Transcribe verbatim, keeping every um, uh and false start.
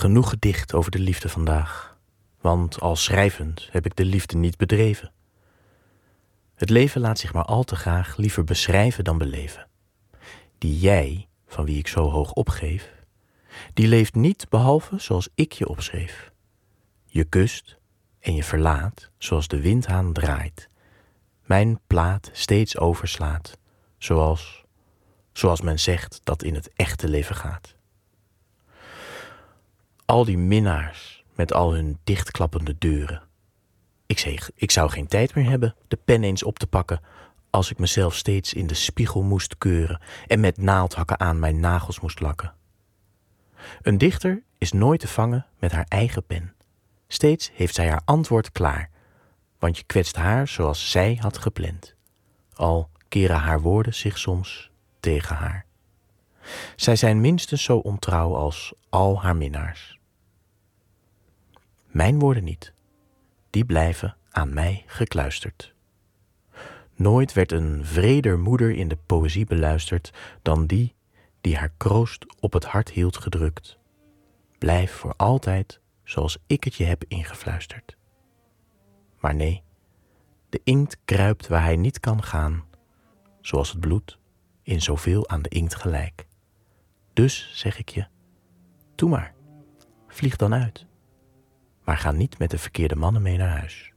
Genoeg gedicht over de liefde vandaag, want al schrijvend heb ik de liefde niet bedreven. Het leven laat zich maar al te graag liever beschrijven dan beleven. Die jij, van wie ik zo hoog opgeef, die leeft niet behalve zoals ik je opschreef. Je kust en je verlaat zoals de windhaan draait, mijn plaat steeds overslaat, zoals, zoals men zegt dat in het echte leven gaat. Al die minnaars met al hun dichtklappende deuren. Ik zeg, ik zou geen tijd meer hebben de pen eens op te pakken als ik mezelf steeds in de spiegel moest keuren en met naaldhakken aan mijn nagels moest lakken. Een dichter is nooit te vangen met haar eigen pen. Steeds heeft zij haar antwoord klaar, want je kwetst haar zoals zij had gepland. Al keren haar woorden zich soms tegen haar. Zij zijn minstens zo ontrouw als al haar minnaars. Mijn woorden niet, die blijven aan mij gekluisterd. Nooit werd een vreder moeder in de poëzie beluisterd dan die die haar kroost op het hart hield gedrukt. Blijf voor altijd zoals ik het je heb ingefluisterd. Maar nee, de inkt kruipt waar hij niet kan gaan, zoals het bloed in zoveel aan de inkt gelijk. Dus zeg ik je, doe maar, vlieg dan uit, maar ga niet met de verkeerde mannen mee naar huis.